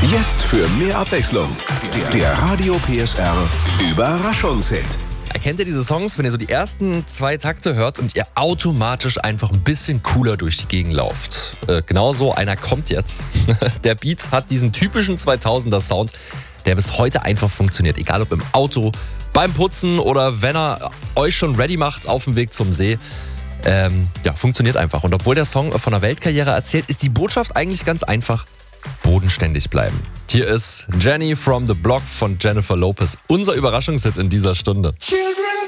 Jetzt für mehr Abwechslung. Der Radio PSR Überraschungshit. Erkennt ihr diese Songs, wenn ihr so die ersten 2 Takte hört und ihr automatisch einfach ein bisschen cooler durch die Gegend lauft? Genau so einer kommt jetzt. Der Beat hat diesen typischen 2000er Sound, der bis heute einfach funktioniert. Egal ob im Auto, beim Putzen oder wenn er euch schon ready macht auf dem Weg zum See. Funktioniert einfach. Und obwohl der Song von einer Weltkarriere erzählt, ist die Botschaft eigentlich ganz einfach: bodenständig bleiben. Hier ist Jenny from the Block von Jennifer Lopez, unser Überraschungshit in dieser Stunde. Children